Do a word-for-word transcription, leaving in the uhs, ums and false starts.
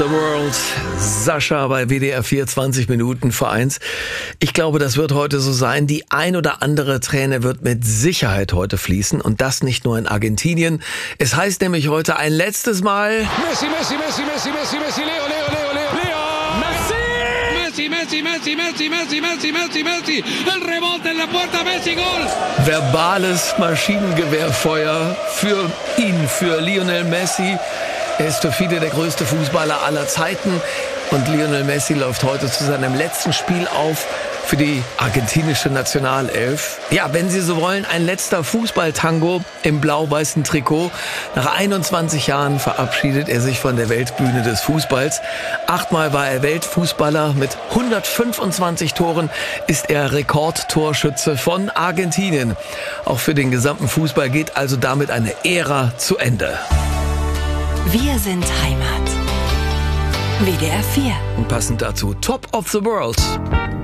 The World, Sascha bei W D R vier, zwanzig Minuten vor eins. Ich glaube, das wird heute so sein. Die ein oder andere Träne wird mit Sicherheit heute fließen und das nicht nur in Argentinien. Es heißt nämlich heute ein letztes Mal Messi, Messi, Messi, Messi, Messi, Messi, Leo, Leo, Leo, Leo, Leo, Messi, Messi, Messi, Messi, Messi, Messi, Messi, Messi, el rebote en la puerta, Messi, Gol. Verbales Maschinengewehrfeuer für ihn, für Lionel Messi. Er ist für viele der größte Fußballer aller Zeiten und Lionel Messi läuft heute zu seinem letzten Spiel auf für die argentinische Nationalelf. Ja, wenn Sie so wollen, ein letzter Fußballtango im blau-weißen Trikot. Nach einundzwanzig Jahren verabschiedet er sich von der Weltbühne des Fußballs. Achtmal war er Weltfußballer. Mit hundertfünfundzwanzig Toren ist er Rekordtorschütze von Argentinien. Auch für den gesamten Fußball geht also damit eine Ära zu Ende. Wir sind Heimat. W D R vier. Und passend dazu Top of the World.